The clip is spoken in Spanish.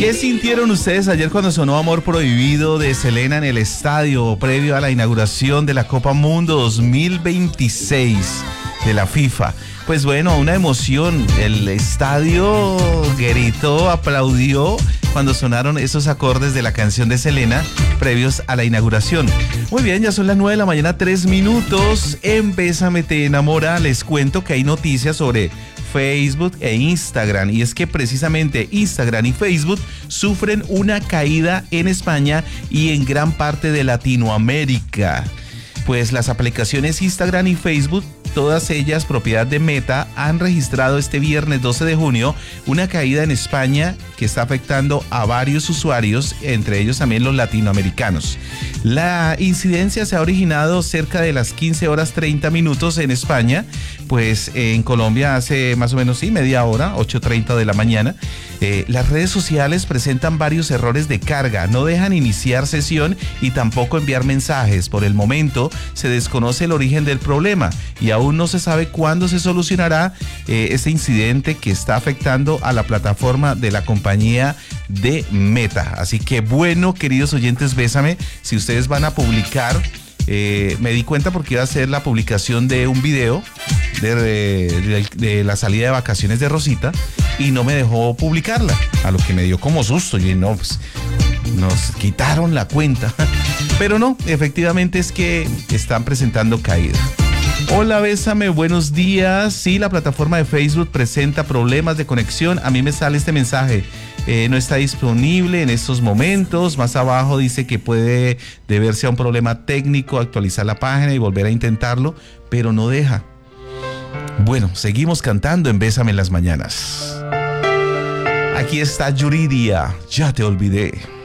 ¿Qué sintieron ustedes ayer cuando sonó Amor Prohibido de Selena en el estadio previo a la inauguración de la Copa Mundo 2026 de la FIFA? Pues bueno, una emoción. El estadio gritó, aplaudió cuando sonaron esos acordes de la canción de Selena previos a la inauguración. Muy bien, ya son las 9 de la mañana, 3 minutos. En Bésame Te Enamora les cuento que hay noticias sobre Facebook e Instagram, y es que precisamente Instagram y Facebook sufren una caída en España y en gran parte de Latinoamérica. Pues las aplicaciones Instagram y Facebook, todas ellas propiedad de Meta, han registrado este viernes 12 de junio una caída en España que está afectando a varios usuarios, entre ellos también los latinoamericanos. La incidencia se ha originado cerca de las 15 horas 30 minutos en España, pues en Colombia hace más o menos media hora, 8:30 de la mañana. Las redes sociales presentan varios errores de carga, no dejan iniciar sesión y tampoco enviar mensajes. Por el momento se desconoce el origen del problema y aún no se sabe cuándo se solucionará este incidente que está afectando a la plataforma de la compañía de Meta. Así que bueno, queridos oyentes, Bésame, si ustedes van a publicar, me di cuenta porque iba a hacer la publicación de un video de la salida de vacaciones de Rosita y no me dejó publicarla, a lo que me dio como susto. Y no, pues nos quitaron la cuenta. Pero no, efectivamente es que están presentando caída. Hola, Bésame, buenos días. Sí, la plataforma de Facebook presenta problemas de conexión. A mí me sale este mensaje. No está disponible en estos momentos. Más abajo dice que puede deberse a un problema técnico, actualizar la página y volver a intentarlo, pero no deja. Bueno, seguimos cantando en Bésame en las mañanas. Aquí está Yuridia, Ya te olvidé.